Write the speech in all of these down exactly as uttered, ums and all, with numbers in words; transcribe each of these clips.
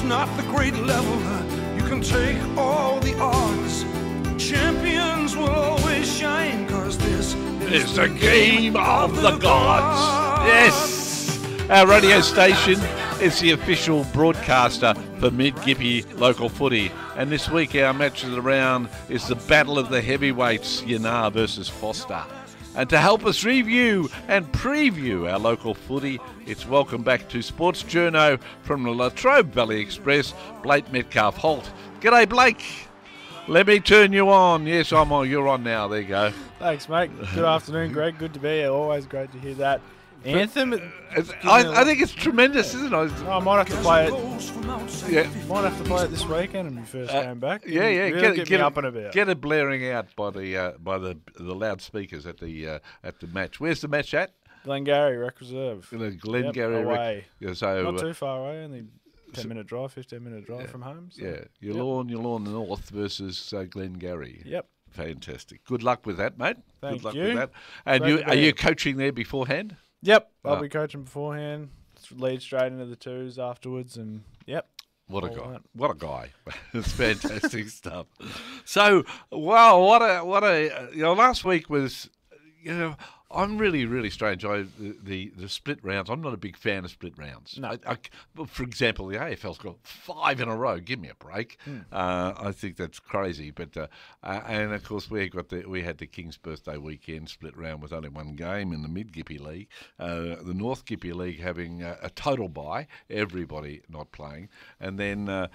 not the great leveler. You can take all the odds. Champions will always shine, cause this is It's the game of the gods. Yes, our radio station is the official broadcaster for Mid-Gippy local footy. And this week our match of the round is the battle of the heavyweights, Yanar versus Foster. And to help us review and preview our local footy, it's welcome back to Sports Journo from the Latrobe Valley Express, Blake Metcalf Holt. G'day, Blake. Let me turn you on. Yes, I'm on. You're on now. There you go. Thanks, mate. Good afternoon, Greg. Good to be here. Always great to hear that anthem. It's, I, I think it's tremendous, isn't it? Oh, I might have to play it. Yeah. Might have to play it this weekend when we first Uh, came back. Yeah, yeah. Really get get, get me it, up and about. Get it blaring out by the uh, by the the loudspeakers at the uh, at the match. Where's the match at? Glengarry Rec Reserve. In the Glengarry Yep, Rec- away. Yeah, so Not uh, too far away. Only ten minute drive, fifteen minute drive from home. So. yeah, your Yep. lawn, your lawn north versus uh, Glengarry. Yep. Fantastic. Good luck with that, mate. Thank Good luck you. with that. And Great you to are be you here. coaching there beforehand? Yep. I'll Ah. be coaching beforehand. Lead straight into the twos afterwards, and yep. What a All guy! right. What a guy! It's fantastic stuff. So, wow, what a what a you know. Last week was, you know, I'm really really strange. I the the, the split rounds. I'm not a big fan of split rounds. No. I, I, well, for example, the A F L's got five in a row. Give me a break. Uh, I think that's crazy. But uh, uh, and of course we got the we had the King's birthday weekend split round with only one game in the Mid Gippy League. Uh, the North Gippy League having uh, a total bye, everybody not playing, and then uh,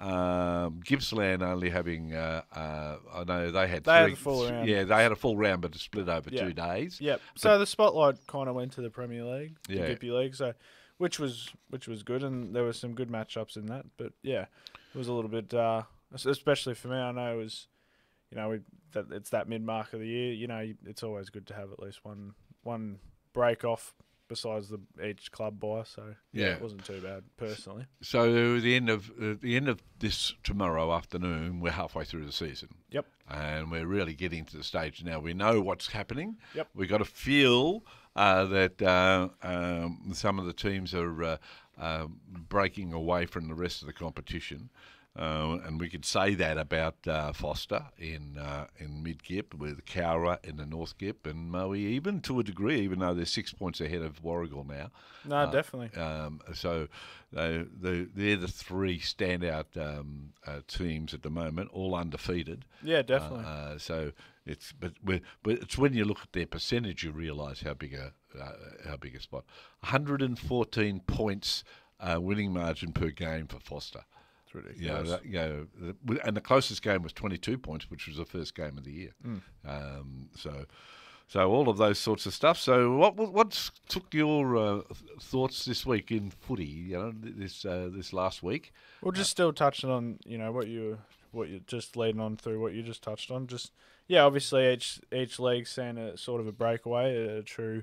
um, Gippsland only having. Uh, uh, I know they had They had three, a full round. Yeah, they had a full round, but it split over Yeah. two days. Yep. So the spotlight kind of went to the Premier League, Yeah. the Gippy League, so which was which was good, and there were some good matchups in that. But yeah, it was a little bit, uh, especially for me. I know it was, you know, we, that it's that mid mark of the year. You know, it's always good to have at least one one break off besides the each club bye. So yeah, Yeah. it wasn't too bad personally. So the end of uh, the end of this tomorrow afternoon, we're halfway through the season. Yep. And we're really getting to the stage now. We know what's happening. Yep. We've got to feel uh, that uh, um, some of the teams are uh, uh, breaking away from the rest of the competition. Uh, and we could say that about uh, Foster in uh, in Mid Gip, with Cowra in the North Gip, and Moe even to a degree, even though they're six points ahead of Warrigal now. No, Uh, definitely. Um, so they, they, they're the three standout um, uh, teams at the moment, all undefeated. Yeah, definitely. Uh, uh, so it's but we but it's when you look at their percentage, you realise how big a uh, how big a spot. one hundred fourteen points uh, winning margin per game for Foster. It's You know, ridiculous. that, you know, the- and the closest game was twenty-two points, which was the first game of the year. Mm. Um, so, so all of those sorts of stuff. So, what what took your uh, thoughts this week in footy? You know, this uh, this last week. Well, just still touching on, you know, what you what you just leading on through what you just touched on. Just yeah, obviously each each league's seen a sort of a breakaway, a, a true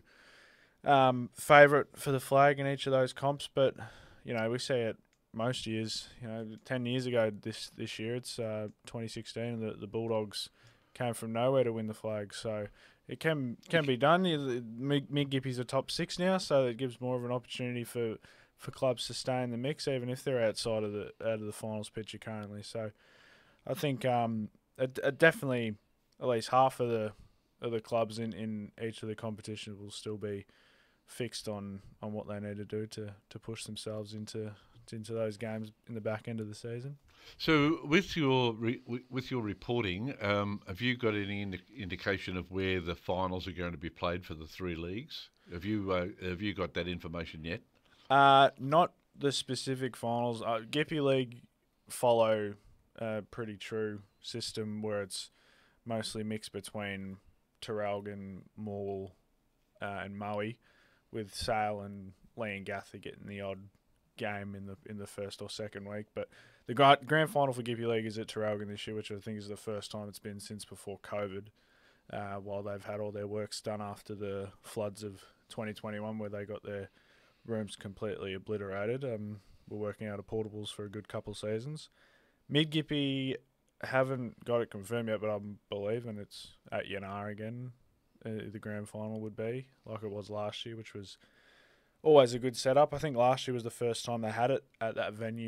um, favourite for the flag in each of those comps. But you know, we see it most years. You know, ten years ago this this year, it's uh, twenty sixteen. The the Bulldogs came from nowhere to win the flag, so. It can can be done. Mid Gippy's a top six now, so it gives more of an opportunity for, for clubs to stay in the mix, even if they're outside of the out of the finals picture currently. So, I think um, it, it definitely at least half of the of the clubs in, in each of the competitions will still be fixed on, on what they need to do to, to push themselves into into those games in the back end of the season. So, with your re- with your reporting, um, have you got any indi- indication of where the finals are going to be played for the three leagues? Have you uh, have you got that information yet? Uh, not the specific finals. Uh, Gippy League follow a pretty true system where it's mostly mixed between Terralgan, Morwell, uh, and Moe, with Sale and Leongatha getting the odd game in the in the first or second week. But the gra- grand final for Gippy League is at Terralgan this year, which I think is the first time it's been since before COVID, uh, while they've had all their works done after the floods of twenty twenty-one, where they got their rooms completely obliterated. Um, we're working out of portables for a good couple seasons. Mid Gippy haven't got it confirmed yet, but I'm believing it's at Yanar again. Uh, the grand final would be like it was last year, which was always a good setup. I think last year was the first time they had it at that venue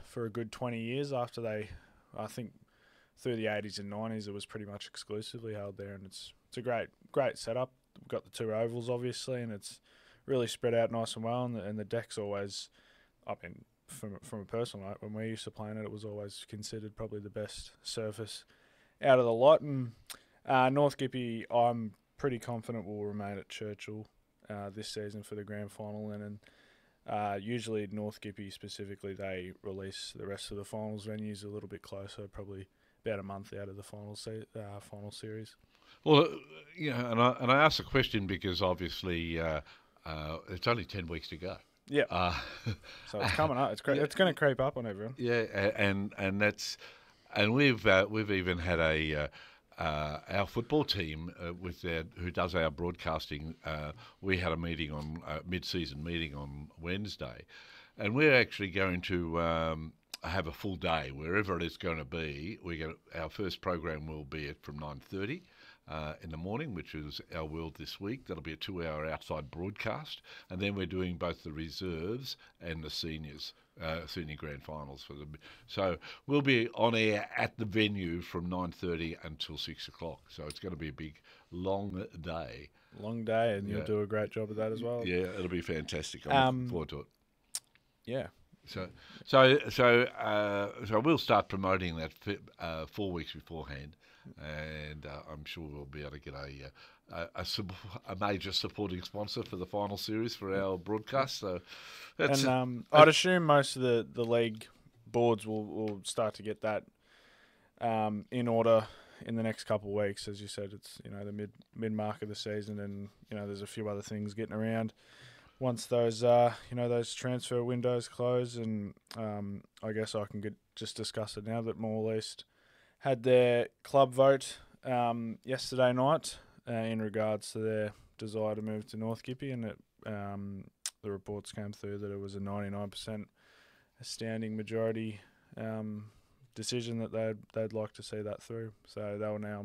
for a good twenty years after they, I think, through the eighties and nineties, it was pretty much exclusively held there, and it's it's a great great setup. We've got the two ovals, obviously, and it's really spread out nice and well, and the, and the deck's always, I mean, from, from a personal note, when we used to play in it, it was always considered probably the best surface out of the lot, and uh, North Gippy, I'm pretty confident will remain at Churchill uh, this season for the grand final, and, and uh, usually North Gippy specifically, they release the rest of the finals venues a little bit closer, probably about a month out of the final se- uh, final series. Well, you know, and I and I asked the question because obviously uh, uh, it's only ten weeks to go. Yeah. Uh, so it's coming up. It's cre- it's going to creep up on everyone. Yeah, and and that's and we've uh, we've even had a uh, uh, our football team uh, with their, who does our broadcasting. Uh, we had a meeting on uh, mid-season meeting on Wednesday, and we're actually going to. Um, have a full day wherever it is going to be. We get our first program will be at from nine thirty uh, in the morning, which is our World This Week. That'll be a two-hour outside broadcast, and then we're doing both the reserves and the seniors, uh, senior grand finals for them. So we'll be on air at the venue from nine thirty until six o'clock. So it's going to be a big, long day. Long day, and Yeah. you'll do a great job of that as well. Yeah, it'll be fantastic. I'm Um, looking forward to it. Yeah. So, so, so, uh, so we'll start promoting that fi- uh, four weeks beforehand, and uh, I'm sure we'll be able to get a a, a, sub- a major supporting sponsor for the final series for our broadcast. So, that's And um, I'd assume most of the, the league boards will, will start to get that um, in order in the next couple of weeks. As you said, it's you know the mid mid mark of the season, and you know there's a few other things getting around. Once those uh, you know those transfer windows close, and um, I guess I can get, just discuss it now that More East had their club vote um, yesterday night uh, in regards to their desire to move to North Gippy, and it, um, the reports came through that it was a ninety-nine percent standing majority um, decision that they'd they'd like to see that through. So they'll now.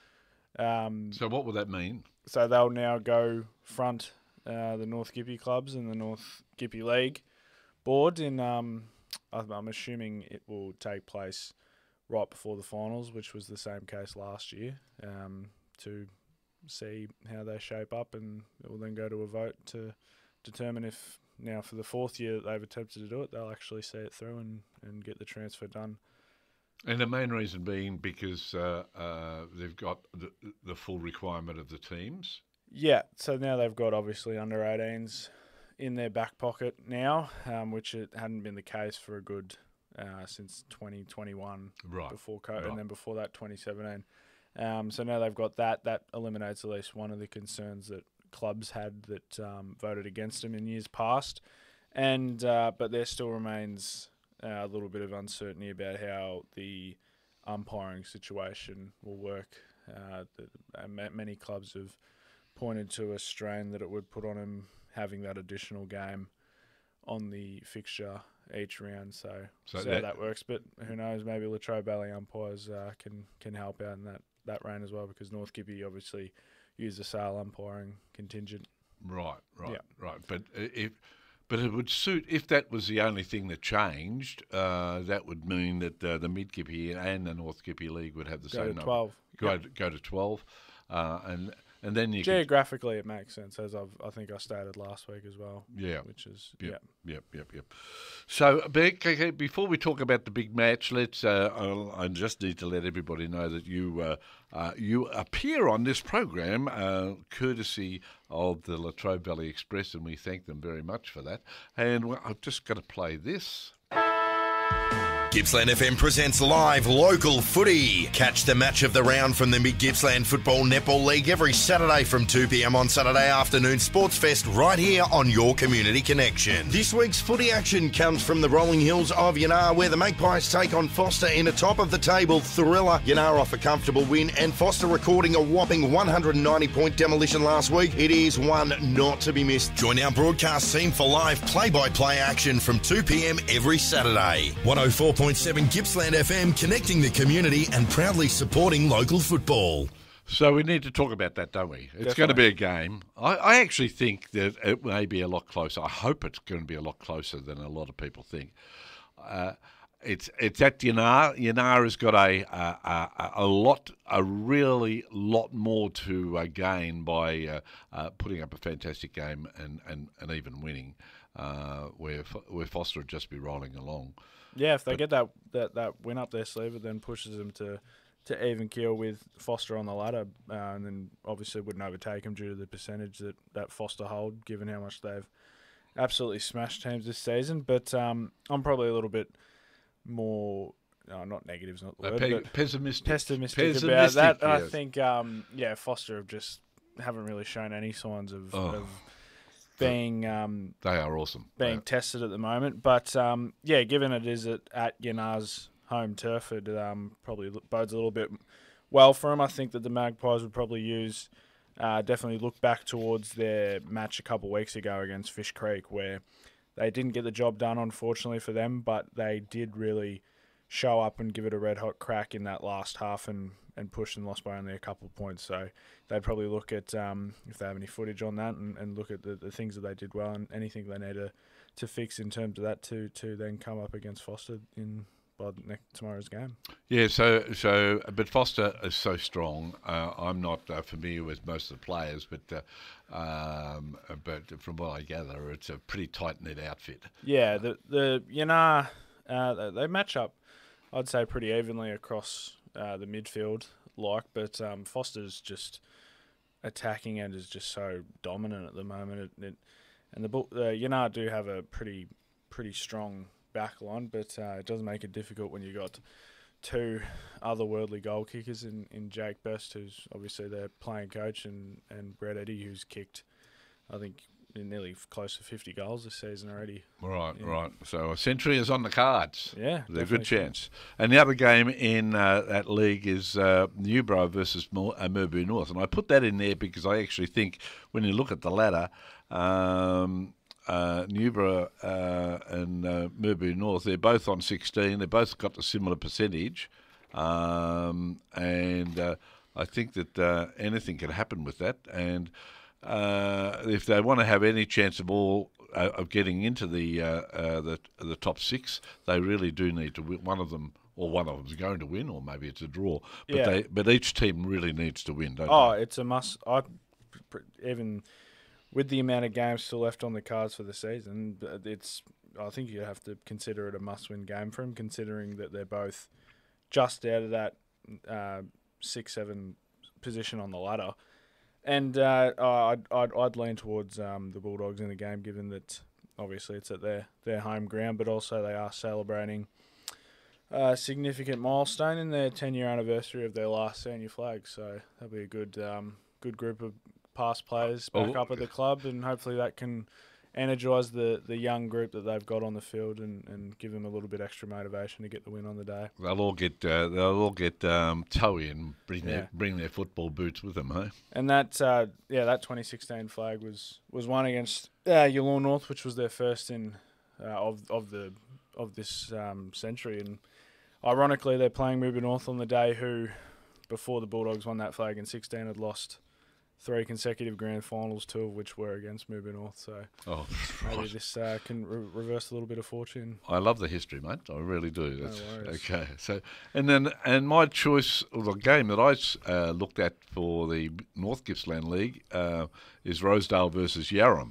Um, so what would that mean? So they'll now go front. Uh, the North Gippy clubs and the North Gippy League board. In um, I'm, I'm assuming it will take place right before the finals, which was the same case last year, um, to see how they shape up, and it will then go to a vote to determine if now for the fourth year that they've attempted to do it, they'll actually see it through and, and get the transfer done. And the main reason being because uh, uh, they've got the, the full requirement of the teams. Yeah, so now they've got obviously under eighteens in their back pocket now, um, which it hadn't been the case for a good uh, since twenty twenty-one, right? Before COVID, right. and then before that twenty seventeen. Um, so now they've got that. That eliminates at least one of the concerns that clubs had that um, voted against them in years past, and uh, but there still remains uh, a little bit of uncertainty about how the umpiring situation will work. Uh, the, uh, many clubs have pointed to a strain that it would put on him having that additional game on the fixture each round. So, so see that, how that works. But who knows, maybe Latrobe Valley umpires uh, can, can help out in that, that reign as well, because North Gippy obviously use the sale umpiring contingent. Right, right, yeah. right. But if but it would suit, if that was the only thing that changed, uh, that would mean that uh, the Mid Gippy and the North Gippy League would have the Go same to number. twelve. Go, Yep. to, go to twelve. Uh, and and then you Geographically, it makes sense, as I've, I think I stated last week as well. Yeah. Which is, Yep, yeah. yep, yep, yep. So, Beck, okay, before we talk about the big match, let's. Uh, I'll, I just need to let everybody know that you uh, uh, you appear on this program uh, courtesy of the Latrobe Valley Express, and we thank them very much for that. And well, I'm just going to play this. Gippsland F M presents live local footy. Catch the match of the round from the Mid-Gippsland Football Netball League every Saturday from two p.m. on Saturday afternoon Sports Fest right here on your Community Connection. This week's footy action comes from the rolling hills of Yanar, where the Magpies take on Foster in a top-of-the-table thriller. Yanar off a comfortable win, and Foster recording a whopping one hundred ninety point demolition last week. It is one not to be missed. Join our broadcast team for live play-by-play action from two p.m. every Saturday. one oh four point seven Gippsland F M, connecting the community and proudly supporting local football. So we need to talk about that, don't we? It's Definitely. going to be a game. I, I actually think that it may be a lot closer. I hope it's going to be a lot closer than a lot of people think. Uh, it's it's at Yanar. Yanar has got a a, a a lot, a really lot more to uh, gain by uh, uh, putting up a fantastic game and, and, and even winning, uh, where where Foster would just be rolling along. Yeah, if they But- get that, that, that win up their sleeve, it then pushes them to, to even keel with Foster on the ladder, uh, and then obviously wouldn't overtake them due to the percentage that, that Foster hold, given how much they've absolutely smashed teams this season. But um, I'm probably a little bit more, no, not negative's not the Uh, word, pe- but pessimistic. pessimistic, about that. I yes. think, um, yeah, Foster have just haven't really shown any signs of, Oh. of being um, They are awesome. being They- tested at the moment. But um, yeah, given it is at, at Yanar's home turf, it um, probably lo- bodes a little bit well for him. I think that the Magpies would probably use, uh, definitely look back towards their match a couple of weeks ago against Fish Creek, where they didn't get the job done, unfortunately for them, but they did really show up and give it a red hot crack in that last half and, and push and lost by only a couple of points. So they'd probably look at, um, if they have any footage on that, and, and look at the, the things that they did well and anything they need to, to fix in terms of that to, to then come up against Foster in by next, tomorrow's game. Yeah, so so, but Foster is so strong. Uh, I'm not uh, familiar with most of the players, but uh, um, but from what I gather, it's a pretty tight knit outfit. Yeah, the the Yanar, uh, they- they match up, I'd say, pretty evenly across uh, the midfield, like, but um, Foster's just attacking end is just so dominant at the moment. It, it, and the Bull- the Yanar do have a pretty pretty strong back line, but uh, it does make it difficult when you got two otherworldly goal kickers in, in Jake Best, who's obviously their playing coach, and, and Brett Eddy, who's kicked, I think, nearly f- close to fifty goals this season already. Right, Yeah. right. So a century is on the cards. Yeah, There's a definitely good so. chance. And the other game in uh, that league is uh, Newborough versus Mo- uh, Merbau North. And I put that in there because I actually think when you look at the ladder, um, uh, Newborough uh, and uh, Merbau North, they're both on sixteen. They've both got a similar percentage. Um, and uh, I think that uh, anything can happen with that. And uh, if they want to have any chance of all uh, of getting into the uh, uh, the the top six, they really do need to win. One of them, or one of them's going to win, or maybe it's a draw. But Yeah. they, but each team really needs to win, don't Oh, they? it's a must. I pr- even with the amount of games still left on the cards for the season, uh, it's. I think you have to consider it a must-win game for them, considering that they're both just out of that uh, six, seven position on the ladder. And uh, I'd, I'd I'd lean towards um, the Bulldogs in the game, given that obviously it's at their, their home ground, but also they are celebrating a significant milestone in their ten-year anniversary of their last senior flag. So that'll be a good um, good group of past players back Oh. up at the club, and hopefully that can energise the, the young group that they've got on the field and, and give them a little bit extra motivation to get the win on the day. They'll all get uh, they'll all get um, toey and bring Yeah. their bring their football boots with them, hey? And that, uh, yeah, that twenty sixteen flag was, was won against uh, Yallourn North, which was their first in uh, of of the of this um, century. And ironically, they're playing Merbau North on the day who, before the Bulldogs won that flag in sixteen, had lost three consecutive grand finals, two of which were against Merbau North. So Oh, maybe right. this uh, can re- reverse a little bit of fortune. I love the history, mate. I really do. That's, worries. okay. So, and then and my choice, or the game that I s- uh, looked at for the North Gippsland League uh, is Rosedale versus Yarram.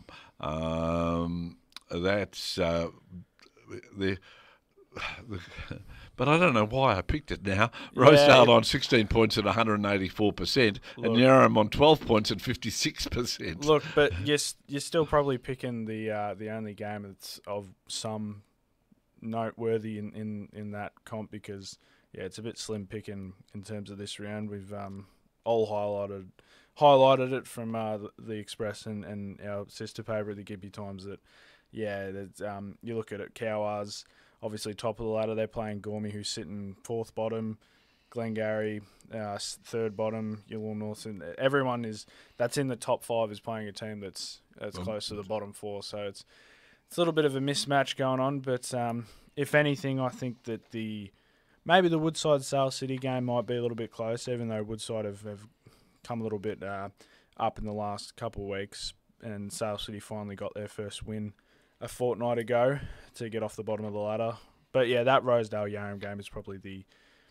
Um, that's uh, the. the But I don't know why I picked it now. Rosedale it- on sixteen points at one hundred eighty-four percent, and Look. Yarram on twelve points at fifty-six percent. Look, but you're, s- you're still probably picking the uh, the only game that's of some noteworthy in, in, in that comp, because yeah, it's a bit slim picking in terms of this round. We've um, all highlighted highlighted it from uh, the, the Express and, and our sister paper, the Gippy Times, that yeah, that um, you look at it, Cowars obviously top of the ladder. They're playing Gormy, who's sitting fourth bottom. Glengarry, uh, s- third bottom, Yallourn North, and everyone is that's in the top five is playing a team that's that's Well, close to the bottom four. So it's it's a little bit of a mismatch going on. But um, if anything, I think that the maybe the Woodside Sale City game might be a little bit close, even though Woodside have, have come a little bit uh, up in the last couple of weeks, and Sale City finally got their first win a fortnight ago to get off the bottom of the ladder. But yeah, that Rosedale Yarram game is probably the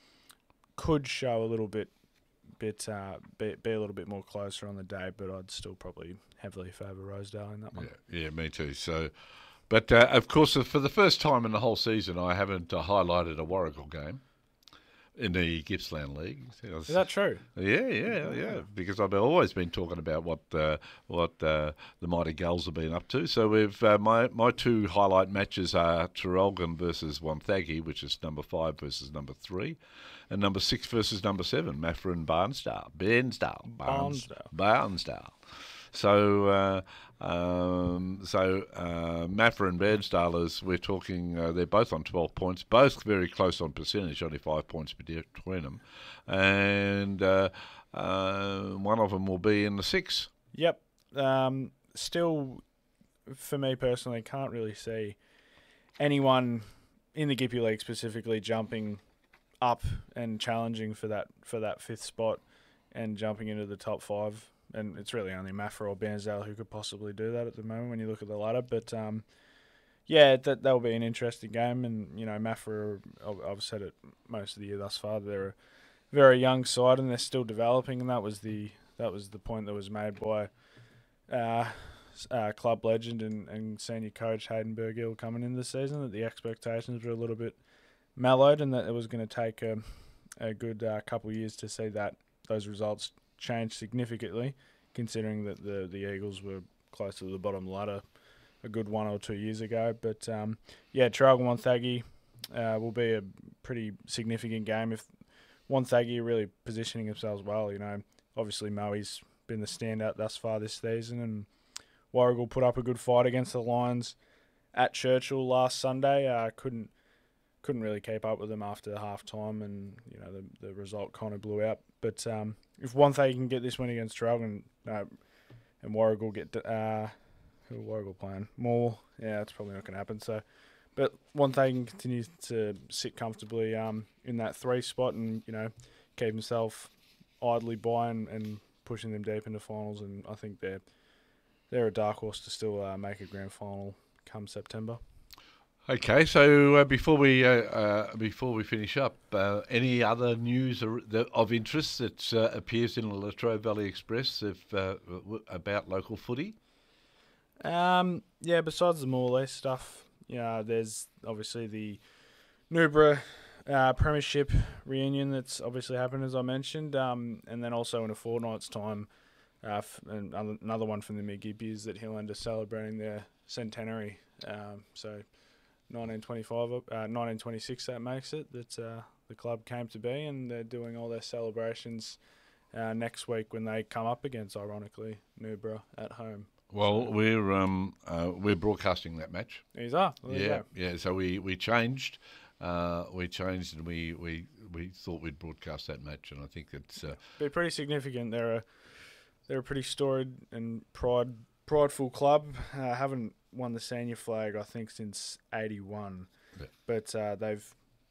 could show a little bit, bit uh, be, be a little bit more closer on the day. But I'd still probably heavily favour Rosedale in that one. Yeah, yeah, me too. So, but uh, of course, for the first time in the whole season, I haven't uh, highlighted a Warragul game in the Gippsland League. Is that true? Yeah, yeah, yeah. Because I've always been talking about what uh, what uh, the Mighty Gulls have been up to. So we've uh, my my two highlight matches are Traralgon versus Wonthaggi, which is number five versus number three, and number six versus number seven, Maffra and Barnsdale, Bairnsdale, Barnes, Barnsdale. Barnsdale. So, uh, um, so uh, Maffra and Bairnsdale, we're talking, uh, they're both on twelve points, both very close on percentage, only five points between them. And uh, uh, one of them will be in the six. Yep. Um, still, for me personally, can't really see anyone in the Gippy League specifically jumping up and challenging for that for that fifth spot and jumping into the top five. And it's really only Maffra or Bairnsdale who could possibly do that at the moment when you look at the ladder. But, um, yeah, that that'll be an interesting game. And, you know, Maffra, I've, I've said it most of the year thus far, they're a very young side and they're still developing. And that was the that was the point that was made by uh, uh, club legend and, and senior coach Hayden Burgill coming into the season, that the expectations were a little bit mellowed and that it was going to take a, a good uh, couple of years to see that those results changed significantly, considering that the the Eagles were close to the bottom ladder a good one or two years ago. But um, yeah, Traralgon Wonthaggi uh, will be a pretty significant game if Wonthaggi are really positioning themselves well. You know, obviously Moe's been the standout thus far this season, and Warragul put up a good fight against the Lions at Churchill last Sunday. Uh, couldn't couldn't really keep up with them after half time, and you know the the result kind of blew out. But um, if Wonthaggi can get this win against Traralgon, uh, and Warragul get uh, who are Warragul playing more, yeah, that's probably not going to happen. So, but Wonthaggi can continue to sit comfortably um in that three spot, and you know keep himself idly by and, and pushing them deep into finals. And I think they're they're a dark horse to still uh, make a grand final come September. Okay, so uh, before we uh, uh, before we finish up, uh, any other news or, the, of interest that uh, appears in the Latrobe Valley Express if, uh, w- about local footy? Um, yeah, besides the more or less stuff, yeah, there's obviously the Newborough uh, Premiership reunion that's obviously happened, as I mentioned, um, and then also in a fortnight's time, uh, f- and another one from the Mid-Gibby is that Hillend are celebrating their centenary. Um, so. nineteen twenty-five, uh, nineteen twenty-six, that makes it, that uh, the club came to be, and they're doing all their celebrations uh, next week when they come up against, ironically, Newborough at home. Well, we're um, uh, we're broadcasting that match. These are. Well, yeah, yeah. So we we changed, uh, we changed, and we, we, we thought we'd broadcast that match, and I think it's uh, be pretty significant. They're a they're a pretty storied and pride prideful club. Uh, haven't won the senior flag, I think, since eighty-one. Yeah. But uh, they've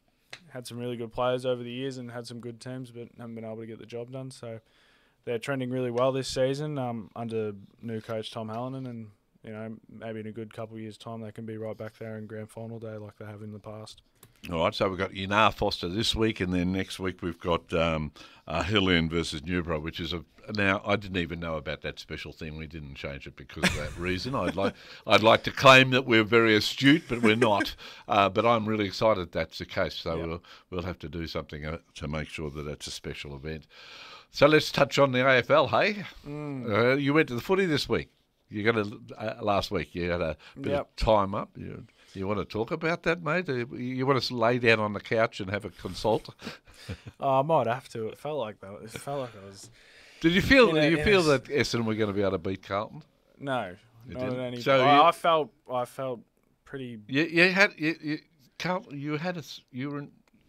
had some really good players over the years and had some good teams, but haven't been able to get the job done. So they're trending really well this season um, under new coach Tom Hallinan, and you know maybe in a good couple of years' time they can be right back there in grand final day like they have in the past. All right, so we've got Yanar Foster this week, and then next week we've got um, uh, Hillend versus Newborough, which is a now I didn't even know about that special thing. We didn't change it because of that reason. I'd like I'd like to claim that we're very astute, but we're not. Uh, but I'm really excited that's the case. So yep. we'll we'll have to do something uh, to make sure that it's a special event. So let's touch on the A F L. Hey, mm. uh, you went to the footy this week. You got a uh, last week. You had a bit yep. of time up. You, You want to talk about that, mate? You want to lay down on the couch and have a consult? oh, I might have to. It felt like that. It felt like I was. Did you feel? You know, did you yes. feel that Essendon were going to be able to beat Carlton? No, you not didn't? at any. So I, you, I felt. I felt pretty. You, you had you, you, Carlton. You had a. You were. In,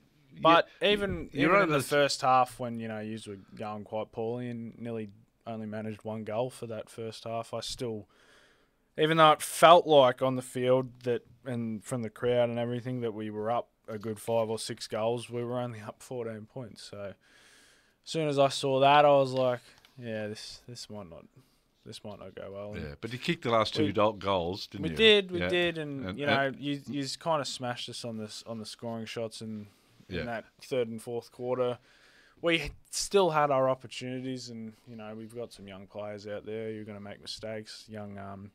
but you, even even in the first half, when you know you were going quite poorly and nearly only managed one goal for that first half, I still. Even though it felt like on the field that, and from the crowd and everything, that we were up a good five or six goals, we were only up fourteen points. So as soon as I saw that, I was like, yeah, this this might not this might not go well. Yeah, but you kicked the last two we, do- goals, didn't we you? We did, we yeah. did, and, and you know, and, you you kind of smashed us on this on the scoring shots in, in yeah. that third and fourth quarter. We still had our opportunities, and you know we've got some young players out there. You're going to make mistakes. Young um,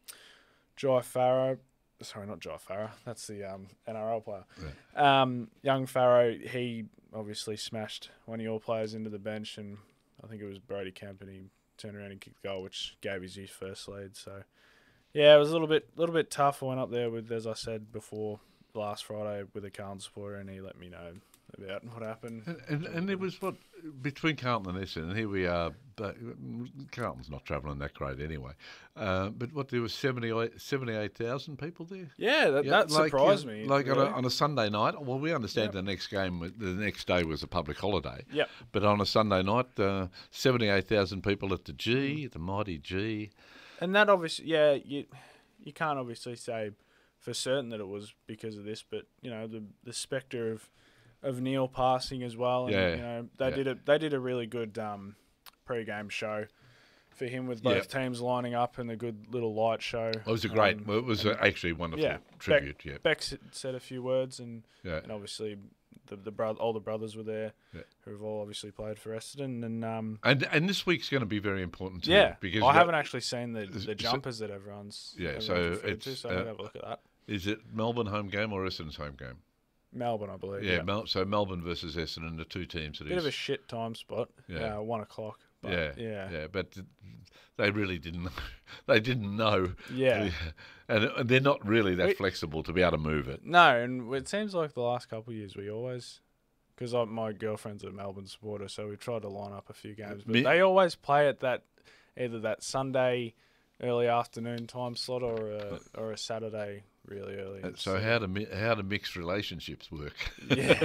Jai Farrow, sorry, not Jai Farrow. That's the um, N R L player. Yeah. Um, young Farrow, he obviously smashed one of your players into the bench, and I think it was Brody Kemp, and he turned around and kicked the goal, which gave his his first lead. So, yeah, it was a little bit, little bit tough. I went up there with, as I said before, last Friday with a Carlton supporter, and he let me know about what happened. And, and, and it was what between Carlton and Essendon, and here we are. But Carlton's not travelling that great anyway. Uh, but what there was seventy-eight thousand people there. Yeah, that, yeah, that like, surprised uh, me. Like really. on, a, on a Sunday night. Well, we understand yep. the next game, the next day was a public holiday. Yeah. But on a Sunday night, uh, seventy-eight thousand people at the G, the mighty G. And that obviously, yeah, you you can't obviously say for certain that it was because of this, but you know the the spectre of of Neil passing as well. And, yeah. You know they yeah. did a they did a really good um, pre-game show for him with both yep. teams lining up and a good little light show. It was a great. Um, well, it was a, actually a wonderful yeah, tribute. Beck, yeah. Beck said a few words, and yeah. and obviously the the bro- older brothers were there, yeah. who have all obviously played for Essendon, and um and and this week's going to be very important too. Yeah, because I haven't actually seen the the so, jumpers that everyone's yeah. everyone's So referred it's to, so uh, I'll have a look at that. Is it Melbourne home game or Essendon's home game? Melbourne, I believe. Yeah, Yeah, Mel- so Melbourne versus Essendon, the two teams. It bit is. of a shit time spot. Yeah. uh, one o'clock. But yeah, yeah, yeah, but they really didn't. They didn't know. Yeah, and, and they're not really that we, flexible to be able to move it. No, and it seems like the last couple of years we always, because my girlfriend's a Melbourne supporter, so we tried to line up a few games, but Me, they always play at that either that Sunday early afternoon time slot or a, or a Saturday really early. So how do how do mixed relationships work? Yeah,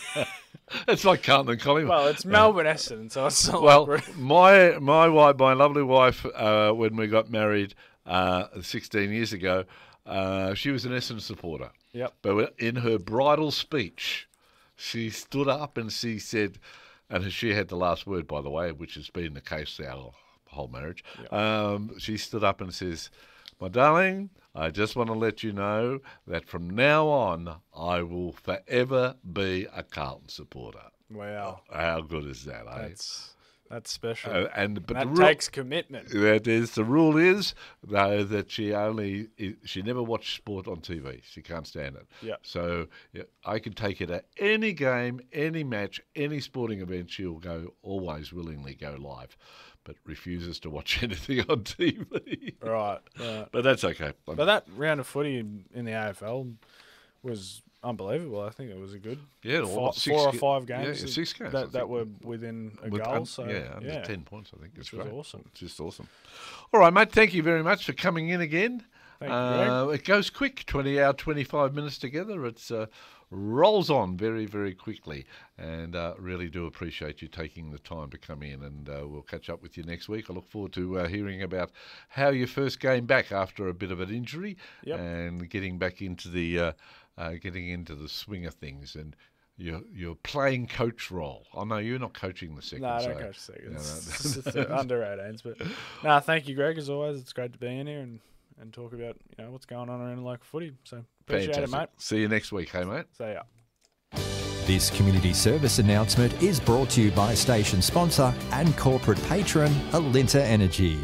it's like Carlton and Collingwood. Well, it's Melbourne Essendon, so it's not well, like my my wife, my lovely wife, uh, when we got married uh, sixteen years ago, uh, she was an Essendon supporter. Yep. But in her bridal speech, she stood up and she said, and she had the last word, by the way, which has been the case our whole marriage. Yep. Um, she stood up and says, "My darling, I just want to let you know that from now on, I will forever be a Carlton supporter." Wow. How good is that, eh? That's that's special. Uh, and but that the rule, takes commitment. That is the rule is though that she only she never watched sport on T V. She can't stand it. Yeah. So yeah, I can take her to any game, any match, any sporting event. She'll go always willingly go live, but refuses to watch anything on T V. Right. right. But that's okay. But that round of footy in, in the A F L was unbelievable. I think it was a good yeah, five, six, four or five games. Yeah, six games that, that were within a With, goal. um, So yeah, under yeah. ten points. I think it's Which was great. awesome. It's just awesome. All right, mate. Thank you very much for coming in again. Thank you, uh, Greg. It goes quick. Twenty hour, twenty-five minutes together. It's uh, rolls on very, very quickly, and uh, really do appreciate you taking the time to come in. And uh, we'll catch up with you next week. I look forward to uh, hearing about how your first game back after a bit of an injury, yep. and getting back into the uh, uh, getting into the swing of things and. Your your playing coach role. I know you're not coaching the second. No, I don't so, coach seconds. You know, It's just the under eighteens. But no, thank you, Greg. As always, it's great to be in here and, and talk about you know what's going on around local footy. So appreciate Fantastic. it, mate. See you next week, hey mate. See ya. This community service announcement is brought to you by station sponsor and corporate patron Alinta Energy.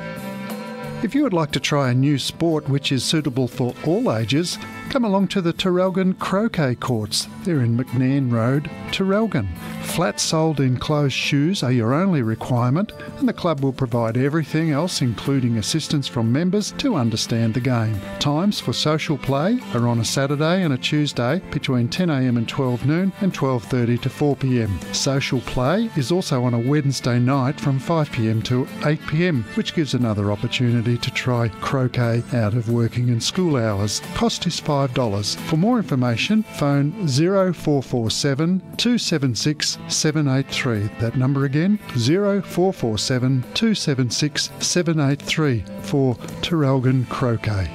If you would like to try a new sport which is suitable for all ages, come along to the Terrelgan Croquet Courts. They're in McNairn Road, Terrelgan. Flat-soled enclosed shoes are your only requirement, and the club will provide everything else, including assistance from members, to understand the game. Times for social play are on a Saturday and a Tuesday between ten a m and twelve noon and twelve thirty to four p m. Social play is also on a Wednesday night from five p m to eight p m, which gives another opportunity to try croquet out of working and school hours. Cost is five dollars. For more information, phone zero four four seven, two seven six, seven eight three. That number again, zero four four seven, two seven six, seven eight three for Terrelgan Croquet.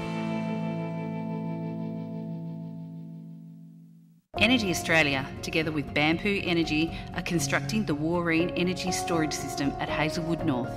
Energy Australia, together with Bamboo Energy, are constructing the Warreen Energy Storage System at Hazelwood North.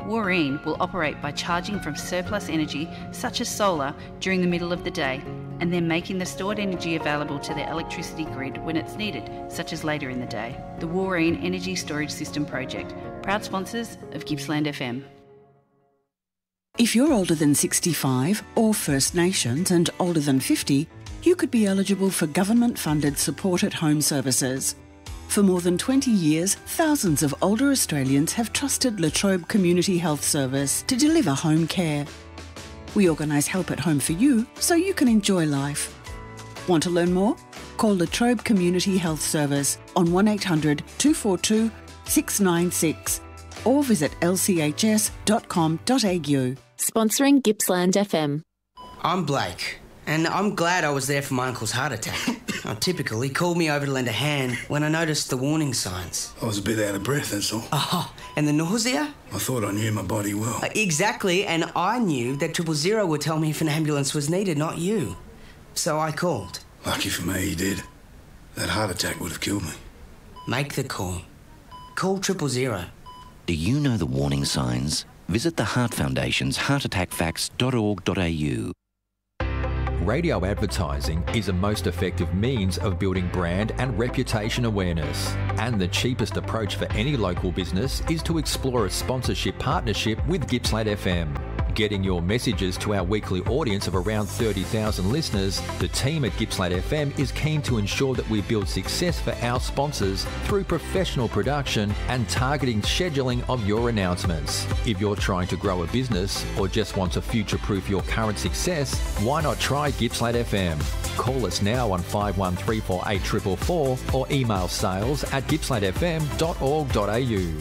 Warreen will operate by charging from surplus energy, such as solar, during the middle of the day, and then making the stored energy available to their electricity grid when it's needed, such as later in the day. The Warreen Energy Storage System Project, proud sponsors of Gippsland F M. If you're older than sixty-five or First Nations and older than fifty, you could be eligible for government-funded support at home services. For more than twenty years, thousands of older Australians have trusted La Trobe Community Health Service to deliver home care. We organise help at home for you so you can enjoy life. Want to learn more? Call La Trobe Community Health Service on one eight hundred two four two six nine six or visit l c h s dot com dot a u. Sponsoring Gippsland F M. I'm Blake, and I'm glad I was there for my uncle's heart attack. Oh, typical, he called me over to lend a hand when I noticed the warning signs. I was a bit out of breath, that's all. Oh, and the nausea? I thought I knew my body well. Uh, exactly, and I knew that triple zero would tell me if an ambulance was needed, not you. So I called. Lucky for me, he did. That heart attack would have killed me. Make the call. Call triple zero. Do you know the warning signs? Visit the Heart Foundation's heart attack facts dot org dot a u. Radio advertising is a most effective means of building brand and reputation awareness. And the cheapest approach for any local business is to explore a sponsorship partnership with Gippsland F M. Getting your messages to our weekly audience of around thirty thousand listeners, the team at Gippsland F M is keen to ensure that we build success for our sponsors through professional production and targeting scheduling of your announcements. If you're trying to grow a business or just want to future-proof your current success, why not try Gippsland F M? Call us now on five one three four eight four four four or email sales at gippsland f m dot org dot a u.